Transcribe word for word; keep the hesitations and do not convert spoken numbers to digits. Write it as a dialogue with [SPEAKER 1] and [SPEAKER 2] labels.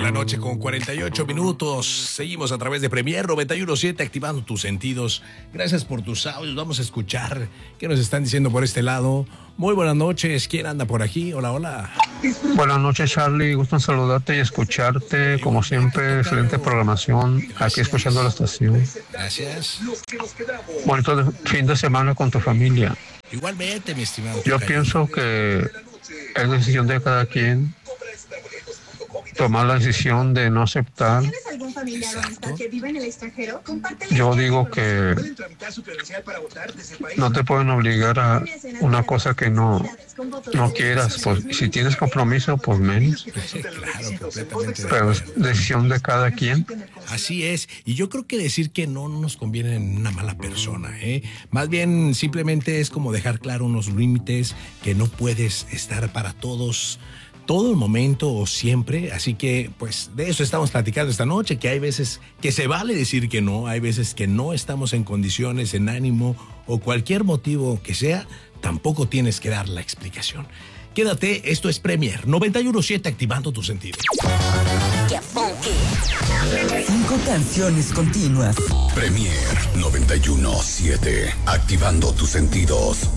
[SPEAKER 1] la noche con cuarenta y ocho minutos. Seguimos a través de Premier noventa y uno punto siete, activando tus sentidos. Gracias por tus audios. Vamos a escuchar qué nos están diciendo por este lado. Muy buenas noches. ¿Quién anda por aquí? Hola, hola.
[SPEAKER 2] Buenas noches, Charlie. Gusto en saludarte y escucharte. Como siempre, excelente programación. Aquí escuchando la estación.
[SPEAKER 1] Gracias.
[SPEAKER 2] Bonito fin de semana con tu familia.
[SPEAKER 1] Igualmente, mi estimado.
[SPEAKER 2] Yo pienso que es decisión de cada quien tomar la decisión de no aceptar.
[SPEAKER 3] ¿Tienes algún familiar o amistad que vive en el extranjero? Compártele.
[SPEAKER 2] Yo digo que no te pueden obligar a una cosa que no, no quieras. Pues si tienes compromiso, pues menos.
[SPEAKER 1] Claro, completamente.
[SPEAKER 2] Pero es decisión de cada quien.
[SPEAKER 1] Así es, y yo creo que decir que no, no nos conviene en una mala persona, ¿eh? Más bien simplemente es como dejar claro unos límites, que no puedes estar para todos todo el momento o siempre, así que pues de eso estamos platicando esta noche, que hay veces que se vale decir que no, hay veces que no estamos en condiciones, en ánimo o cualquier motivo que sea, tampoco tienes que dar la explicación. Quédate, esto es Premier noventa y uno punto siete, activando tus sentidos.
[SPEAKER 4] Cinco canciones continuas.
[SPEAKER 5] Premier noventa y uno punto siete, activando tus sentidos.